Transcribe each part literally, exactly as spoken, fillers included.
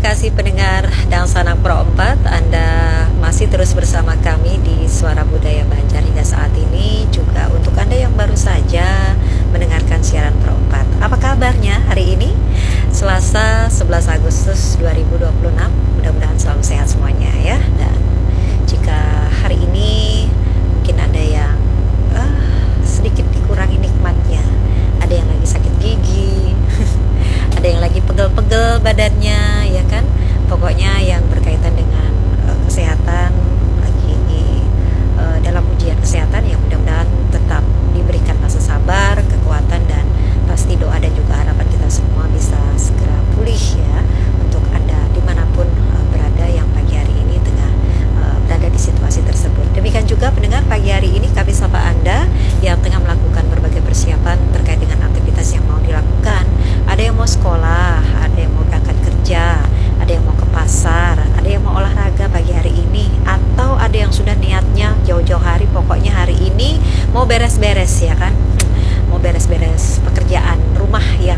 kasih pendengar dan sanak Pro empat, Anda masih terus bersama kami di Suara Budaya Banjar hingga saat ini. Juga untuk Anda yang baru saja mendengarkan siaran Pro empat, apa kabarnya hari ini? Selasa sebelas Agustus dua ribu dua puluh enam. Mudah-mudahan selalu sehat semuanya ya. Dan jika hari ini mungkin ada yang uh, sedikit dikurangi nikmatnya, ada yang lagi sakit gigi ada yang lagi pegel-pegel badannya, ya kan? Pokoknya yang berkaitan dengan uh, kesehatan, lagi uh, dalam ujian kesehatan, yang mudah-mudahan tetap diberikan rasa sabar, kekuatan, dan pasti doa dan juga harapan kita semua bisa segera pulih ya, untuk Anda dimanapun uh, berada yang pagi hari ini tengah uh, berada di situasi tersebut. Demikian juga pendengar, pagi hari ini kami sapa Anda yang tengah melakukan berbagai persiapan terkait dengan aktivitas yang mau dilakukan. Ada yang mau sekolah, ada yang mau berangkat kerja, ada yang mau ke pasar, ada yang mau olahraga pagi hari ini, atau ada yang sudah niatnya jauh-jauh hari, pokoknya hari ini mau beres-beres ya kan, mau beres-beres pekerjaan rumah yang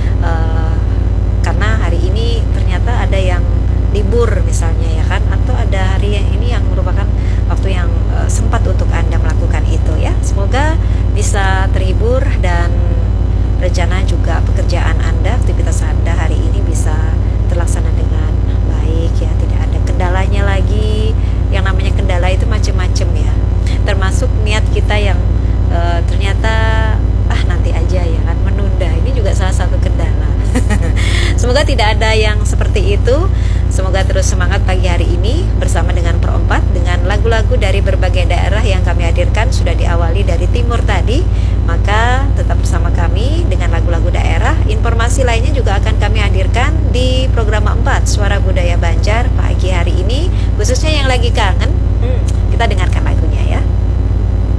uh, karena hari ini ternyata ada yang libur misalnya ya kan, atau ada hari yang ini yang merupakan waktu yang uh, sempat untuk Anda melakukan itu ya. Semoga bisa terhibur dan rencana juga pekerjaan Anda, aktivitas Anda hari ini bisa terlaksana dengan baik ya, tidak ada kendalanya lagi. Yang namanya kendala itu macam-macam ya, termasuk niat kita yang e, ternyata ah nanti aja ya kan, menunda, ini juga salah satu kendala. Semoga tidak ada yang seperti itu. Semoga terus semangat pagi hari ini bersama dengan Pro empat, dengan lagu-lagu dari berbagai daerah yang kami hadirkan. Sudah diawali dari timur tadi, maka tetap bersama kami dengan lagu-lagu daerah. Informasi lainnya juga akan kami hadirkan di program empat Suara Budaya Banjar pagi hari ini, khususnya yang lagi kangen